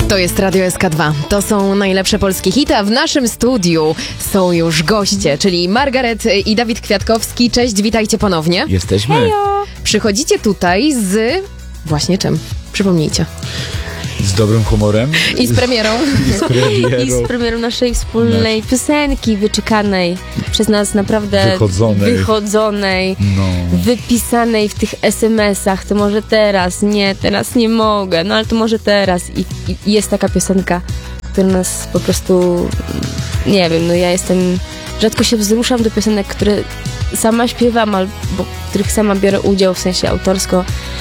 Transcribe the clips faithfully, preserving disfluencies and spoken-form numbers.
To jest Radio S K dwa. To są najlepsze polskie hity, a w naszym studiu są już goście, czyli Margaret i Dawid Kwiatkowski. Cześć, witajcie ponownie. Jesteśmy. Hejo. Przychodzicie tutaj z... właśnie czym? Przypomnijcie. Z dobrym humorem. I z premierą. I z premierą. I z premierą naszej wspólnej Nasz... piosenki, wyczekanej przez nas naprawdę wychodzonej, wychodzonej no. wypisanej w tych es em esach. To może teraz, nie, teraz nie mogę, no ale to może teraz. I, i jest taka piosenka, która nas po prostu, nie wiem, no ja jestem, rzadko się wzruszam do piosenek, które sama śpiewam, albo w których sama biorę udział, w sensie autorsko.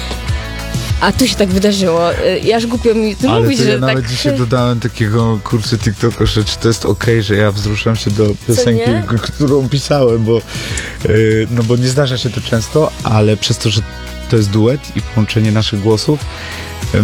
A tu się tak wydarzyło. Ja aż głupio mi to Ale mówić, to ja że nawet tak... dzisiaj dodałem takiego kursu TikToka, że czy to jest okej, okay, że ja wzruszam się do piosenki, którą pisałem, bo yy, no bo nie zdarza się to często, ale przez to, że to jest duet i połączenie naszych głosów, yy,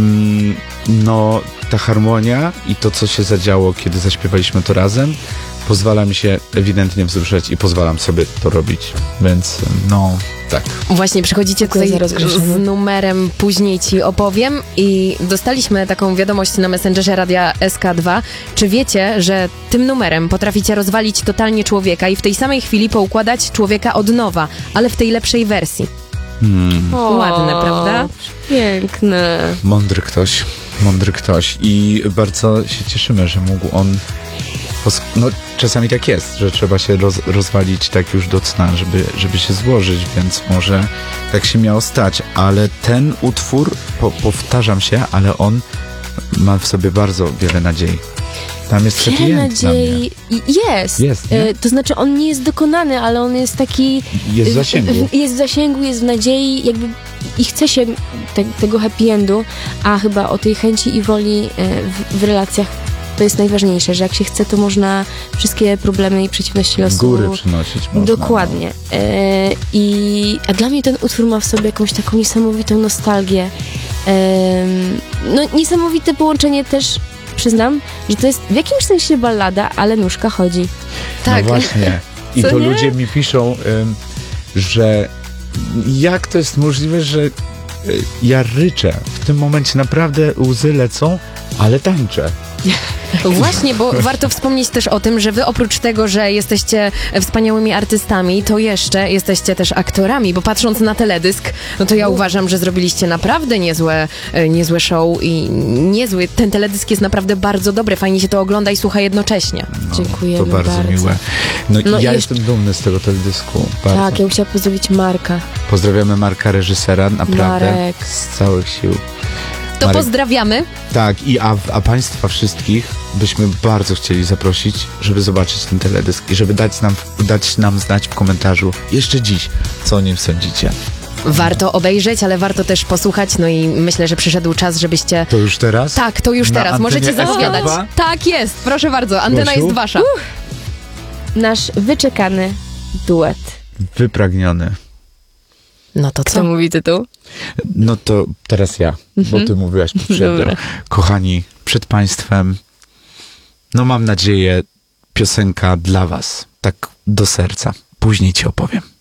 no ta harmonia i to, co się zadziało, kiedy zaśpiewaliśmy to razem, pozwala mi się ewidentnie wzruszać i pozwalam sobie to robić, więc no tak. Właśnie przychodzicie tutaj z numerem Później ci opowiem i dostaliśmy taką wiadomość na Messengerze Radia S K dwa. Czy wiecie, że tym numerem potraficie rozwalić totalnie człowieka i w tej samej chwili poukładać człowieka od nowa, ale w tej lepszej wersji? Hmm. O, ładne, prawda? Piękne. Mądry ktoś, mądry ktoś i bardzo się cieszymy, że mógł on. No, czasami tak jest, że trzeba się roz, rozwalić tak już do cna, żeby, żeby się złożyć, więc może tak się miało stać, ale ten utwór, po, powtarzam się, ale on ma w sobie bardzo wiele nadziei. Tam jest happy end dla mnie. Jest. Jest, e, to znaczy on nie jest dokonany, ale on jest taki... Jest w zasięgu. Jest w zasięgu, jest w nadziei, jakby i chce się te, tego happy endu, a chyba o tej chęci i woli e, w, w relacjach to jest najważniejsze, że jak się chce, to można wszystkie problemy i przeciwności losu... Góry przynosić można. Dokładnie. No. E, i, a dla mnie ten utwór ma w sobie jakąś taką niesamowitą nostalgię. E, no niesamowite połączenie też, przyznam, że to jest w jakimś sensie ballada, ale nóżka chodzi. Tak. No właśnie. I Co to nie? ludzie mi piszą, ym, że jak to jest możliwe, że y, ja ryczę. W tym momencie naprawdę łzy lecą, ale tańczę. Właśnie, bo warto wspomnieć też o tym, że wy oprócz tego, że jesteście wspaniałymi artystami, to jeszcze jesteście też aktorami, bo patrząc na teledysk, no to ja uważam, że zrobiliście naprawdę niezłe, niezłe show i niezły, ten teledysk jest naprawdę bardzo dobry, fajnie się to ogląda i słucha jednocześnie. No, Dziękujemy to bardzo, bardzo. miłe. No, No ja i jestem dumny z tego teledysku. Bardzo. Tak, ja bym chciała pozdrowić Marka. Pozdrawiamy Marka, reżysera, naprawdę Marek. z całych sił. To Marek, pozdrawiamy. tak, i a, a państwa wszystkich byśmy bardzo chcieli zaprosić, żeby zobaczyć ten teledysk i żeby dać nam, dać nam znać w komentarzu jeszcze dziś, co o nim sądzicie. Warto obejrzeć, ale warto też posłuchać, no i myślę, że przyszedł czas, żebyście... To już teraz? Tak, to już Na teraz. Możecie antenie zapowiadać. S K dwa? Tak jest, proszę bardzo, antena Gosiu? jest wasza. Uh. Nasz wyczekany duet. Wypragniony. No to Kto co? mówi tytuł? No to teraz ja, bo ty mówiłaś poprzednio. Dobra. Kochani, przed państwem, no mam nadzieję, piosenka dla was, tak do serca. Później ci opowiem.